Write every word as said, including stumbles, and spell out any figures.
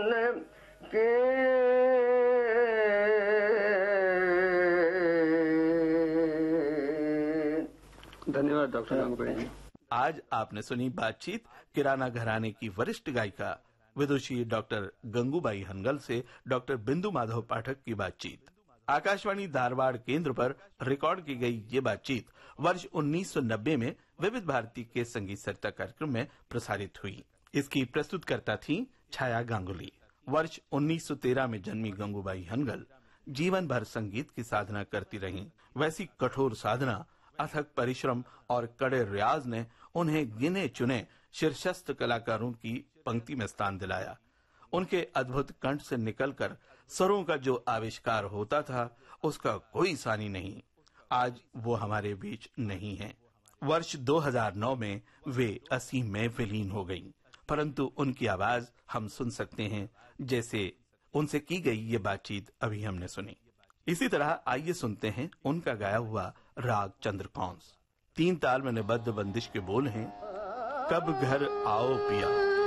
के धन्यवाद डॉक्टर गांगुबाई जी। आज आपने सुनी बातचीत किराना घराने की वरिष्ठ गायिका विदुषी डॉक्टर गंगूबाई हनगल से डॉक्टर बिंदु माधव पाठक की बातचीत। आकाशवाणी धारवाड़ केंद्र पर रिकॉर्ड की गई ये बातचीत वर्ष उन्नीस सौ नब्बे में विविध भारती के संगीत सरिता कार्यक्रम में प्रसारित हुई। इसकी प्रस्तुतकर्ता थी छाया गांगुली। वर्ष उन्नीस सौ तेरह में जन्मी गंगूबाई हनगल जीवन भर संगीत की साधना करती रहीं। वैसी कठोर साधना, अथक परिश्रम और कड़े रियाज ने उन्हें गिने चुने शीर्षस्थ कलाकारों की पंक्ति में स्थान दिलाया। उनके अद्भुत कंठ से निकलकर स्वरों का जो आविष्कार होता था, उसका कोई सानी नहीं। आज वो हमारे बीच नहीं है। वर्ष दो हज़ार नौ में वे अस्सी में विलीन हो गईं, परंतु उनकी आवाज हम सुन सकते हैं जैसे उनसे की गई ये बातचीत अभी हमने सुनी। इसी तरह आइए सुनते हैं उनका गाया हुआ राग चंद्रकौंस। तीन ताल में निबद्ध बंदिश के बोल हैं, कब घर आओ पिया।